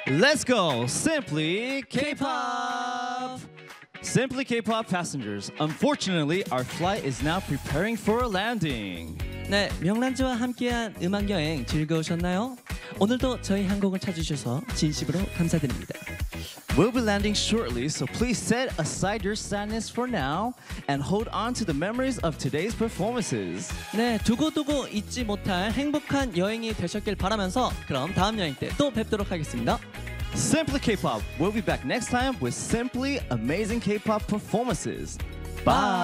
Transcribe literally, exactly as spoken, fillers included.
Let's go! Simply K-pop! Simply K-pop passengers, unfortunately, our flight is now preparing for a landing. 네, 명란지와 함께한 음악 여행 즐거우셨나요? 오늘도 저희 항공을 찾으셔서 진심으로 감사드립니다. We'll be landing shortly, so please set aside your sadness for now and hold on to the memories of today's performances. 네, 두고두고 잊지 못할 행복한 여행이 되셨길 바라면서 그럼 다음 여행 때 또 뵙도록 하겠습니다. Simply K-pop. We'll be back next time with simply amazing K-pop performances. Bye.